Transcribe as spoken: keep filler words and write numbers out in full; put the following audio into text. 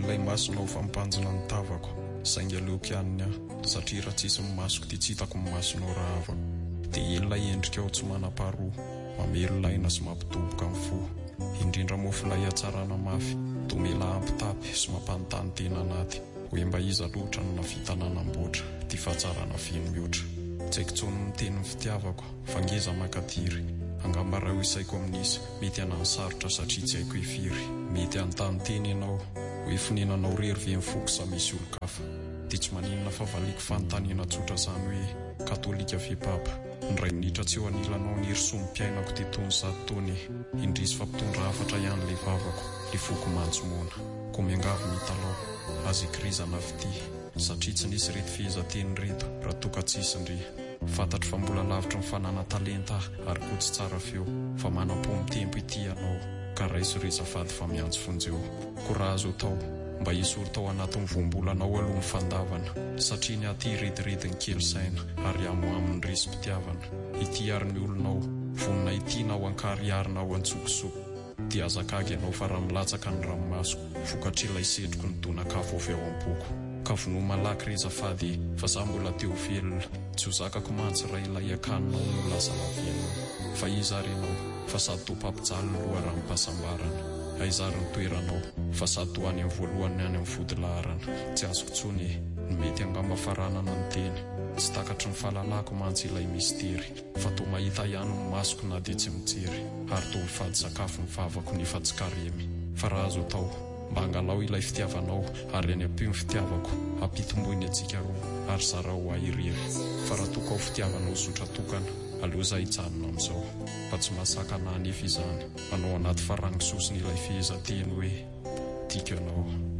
ilay masonao fampanjina ny tavako saingy aleoko ihany aho satria raha tsisy ny masoko dia tsy hitako ny masonao raha avako dia ilay endrika ao tsy manam-paharoa mamelonaina sy mampitoboka amin'ny fo indrindra moa filay hatsarana mafy toa mila ampitapy sy mampanontany tena anaty hoe mba iza loatra no navita nanamboatra ty fahatsarana feno mihoatra tsy haiko tsony ny tenin'ny fitiavako fa ngeza makatiry angamba raha ho isaiko amin'isa mety anany sarotra satria tsy haiko hifiry mety antany teny ianao hoe fonenanao rery ve mifoko sa misy olo-kafa dia tsy maninona fa valiko fanontaniana tsotra zany hoe katolika ve papa ndray minitra tsy eo anilanao ny hery-somim-piainako ty tony sady tony indrisy fa mpitondra hafatra ihany le vavako le foko mantsomona ko miangavy mitalao azy ikrizana vity satria tsy nisy reto fihezateny reto raha toka tsisy ndry fantatro fa mbola lavitra mifanana talenta ary ko tsy tsara feo fa manam-po mitempo ity ianao ka raiso reza fady fa miantso fonjeo ko raha azo tao mba hisory tao anatin'ny voambolanao aloha ny fandavana satria ny aty redirediny kely saina ary amo amin'ny risy mpitiavana ity ary ny olonao vonina ity na ho ankariarina ao antsokosoko dia azakagy ianao fa raha milatsaka ny ranomasoko vokatr'ilay setroko ny donakafo avy ao am-poko ka vono malaky reza fady fa za mbola teo velona tsy ho zakako mantsy raha ilay akaninao no lasa lavelona fa iza renao fa sady to mpampijaly loha raha mipasambarana aizary ny toeranao fa sady to any amin'ny voalohany any amin'ny vodilaharana tsy azoko tsony ny mety angamba faranana ny teny tsy takatry ny fahalalako mantsy ilay mistery fa to mahita ihany ny masoko na dia tsy mijery ary to mifady sakafo ny vavako nefa tsy karemy fa raha azo tao mba angalao ilay fitiavanao ary any ampio ny fitiavako ampitomboiny atsika roa ary zara ho ahirery fa raha toka ao fitiavanao zotra tokana aloha zay hijanona amin'izao fa tsy mahasaka na nefa izany manao anaty farangososiny ilay fihezateny hoe tiako ianao